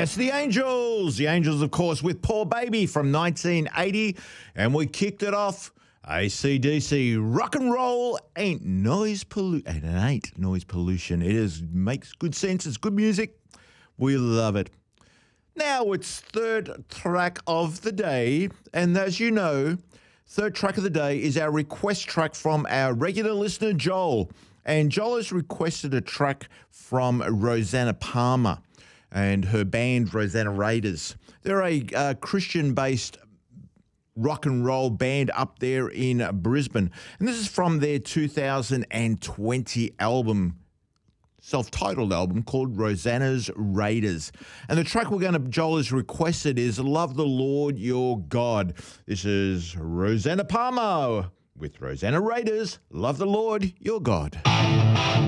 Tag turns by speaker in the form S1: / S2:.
S1: Yes, the Angels. The Angels, of course, with Poor Baby from 1980. And we kicked it off. AC/DC, rock and roll ain't noise pollution. It ain't noise pollution. Makes good sense. It's good music. We love it. Now it's third track of the day. And as you know, third track of the day is our request track from our regular listener, Joel. And Joel has requested a track from Rosanna Palmer and her band, Rosanna Raiders. They're a Christian-based rock and roll band up there in Brisbane. And this is from their 2020 album, self-titled album called Rosanna's Raiders. And the track Joel has requested is Love the Lord Your God. This is Rosanna Palmer with Rosanna Raiders, Love the Lord Your God.